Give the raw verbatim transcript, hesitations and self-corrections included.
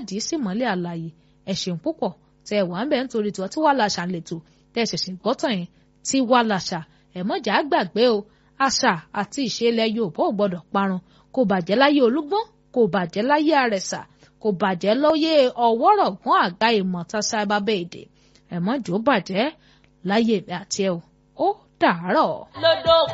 dì í sí mọ́lẹ̀ àlàyé ẹ ṣeun púpọ̀ tẹ wà ń bẹ̀ nítorí tiwa Tiwa Làṣà lètò tẹ ṣẹ̀ṣẹ̀ gbọ́tàn yẹn Tiwa Làṣà ẹ mọ̀jà gbàgbé o àṣà àti ìṣe ilẹ̀ Yorùbá ò gbọ́dọ̀ parun kò bàjẹ́ láyé Olúgbọ́n kò bàjẹ́ láyé Àrẹ̀sà kò bàjẹ́ lóyè Ọwọ́rọ̀gún àga ìmọ̀tàṣà bàbá èdè ẹ mọ̀jọ́ bàjẹ́ láyé mi àti ẹ o ó dàárọ̀.